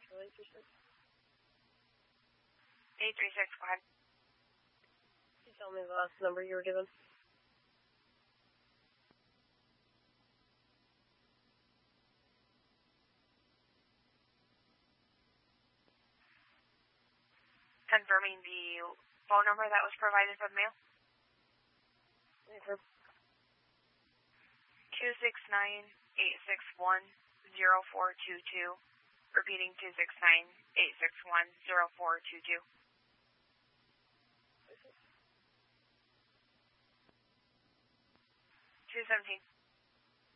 Control 836. 836, go ahead. Can you tell me the last number you were given? Confirming the phone number that was provided for the mail. 269-861-0422. Repeating 269-861-0422. 217.